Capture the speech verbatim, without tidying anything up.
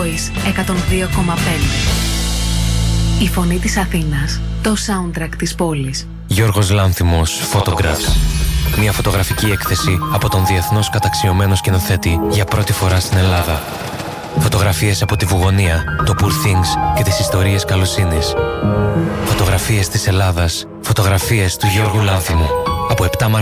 Voice εκατόν δύο κόμμα πέντε. Η φωνή της Αθήνας, το soundtrack της πόλης. Γιώργος Λάνθιμος, Photographs. Μια φωτογραφική έκθεση από τον διεθνώς καταξιωμένο σκηνοθέτη για πρώτη φορά στην Ελλάδα. Φωτογραφίες από τη Βουγωνία, το Poor Things και τις ιστορίες καλοσύνης. Φωτογραφίες της Ελλάδας, φωτογραφίες του Γιώργου Λάνθιμου. Από επτά